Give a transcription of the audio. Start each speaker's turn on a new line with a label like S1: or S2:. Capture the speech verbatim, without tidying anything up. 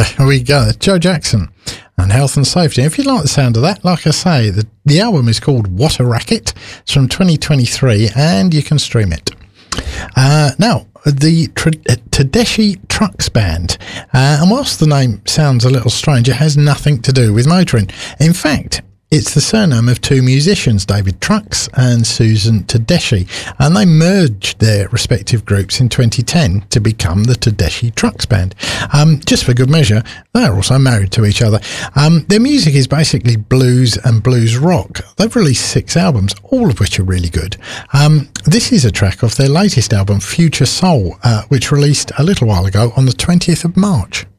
S1: There we go. Joe Jackson and Health and Safety. If you like the sound of that, like I say, the, the album is called What a Racket. It's from twenty twenty-three and you can stream it. Uh, now, the Tra- Tedeschi Trucks Band. Uh, and whilst the name sounds a little strange, it has nothing to do with motoring. In fact, it's the surname of two musicians, David Trucks and Susan Tedeschi, and they merged their respective groups in twenty ten to become the Tedeschi Trucks Band. Um, just for good measure, they are also married to each other. Um, their music is basically blues and blues rock. They've released six albums, all of which are really good. Um, this is a track off their latest album, Future Soul, uh, which released a little while ago on the twentieth of March.